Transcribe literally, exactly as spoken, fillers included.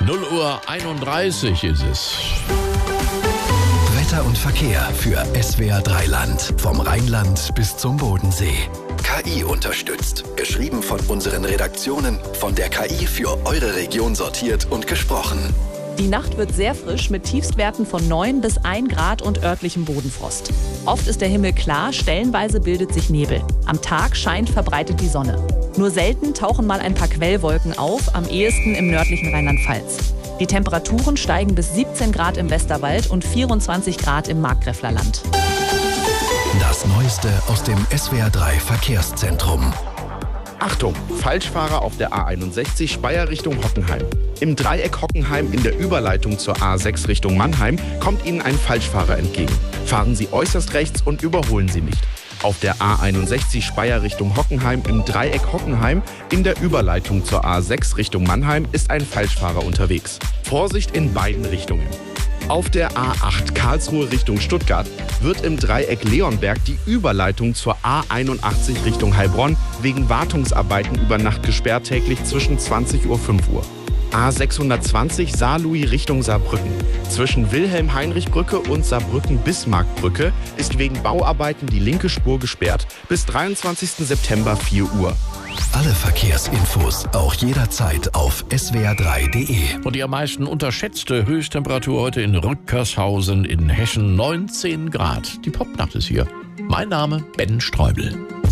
null Uhr einunddreißig ist es. Wetter und Verkehr für S W R drei Land. Vom Rheinland bis zum Bodensee. K I unterstützt. Geschrieben von unseren Redaktionen. Von der K I für eure Region sortiert und gesprochen. Die Nacht wird sehr frisch mit Tiefstwerten von neun bis ein Grad und örtlichem Bodenfrost. Oft ist der Himmel klar, stellenweise bildet sich Nebel. Am Tag scheint verbreitet die Sonne. Nur selten tauchen mal ein paar Quellwolken auf, am ehesten im nördlichen Rheinland-Pfalz. Die Temperaturen steigen bis siebzehn Grad im Westerwald und vierundzwanzig Grad im Markgräflerland. Das Neueste aus dem S W R drei Verkehrszentrum. Achtung, Falschfahrer auf der A einundsechzig Speyer Richtung Hockenheim. Im Dreieck Hockenheim in der Überleitung zur A sechs Richtung Mannheim kommt Ihnen ein Falschfahrer entgegen. Fahren Sie äußerst rechts und überholen Sie nicht. Auf der A einundsechzig Speyer Richtung Hockenheim im Dreieck Hockenheim in der Überleitung zur A sechs Richtung Mannheim ist ein Falschfahrer unterwegs. Vorsicht in beiden Richtungen. Auf der A acht Karlsruhe Richtung Stuttgart wird im Dreieck Leonberg die Überleitung zur A einundachtzig Richtung Heilbronn wegen Wartungsarbeiten über Nacht gesperrt, täglich zwischen zwanzig Uhr und fünf Uhr. A sechshundertzwanzig Saarlouis Richtung Saarbrücken. Zwischen Wilhelm-Heinrich-Brücke und Saarbrücken-Bismarck-Brücke ist wegen Bauarbeiten die linke Spur gesperrt. Bis dreiundzwanzigsten September vier Uhr. Alle Verkehrsinfos auch jederzeit auf S W R drei punkt de. Und die am meisten unterschätzte Höchsttemperatur heute in Rückkershausen in Hessen, neunzehn Grad. Die Popnacht ist hier. Mein Name Ben Streubel.